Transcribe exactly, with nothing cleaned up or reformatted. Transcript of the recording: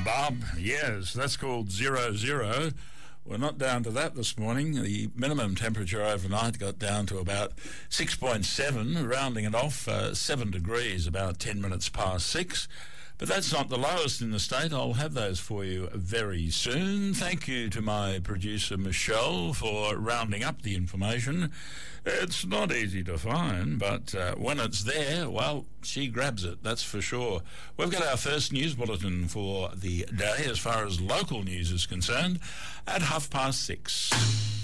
Bob, yes, that's called zero zero. We're not down to that this morning. The minimum temperature overnight got down to about six point seven, rounding it off, uh, seven degrees, about ten minutes past six. But that's not the lowest in the state. I'll have those for you very soon. Thank you to my producer, Michelle, for rounding up the information. It's not easy to find, but uh, when it's there, well, she grabs it, that's for sure. We've got our first news bulletin for the day, as far as local news is concerned, at half past six.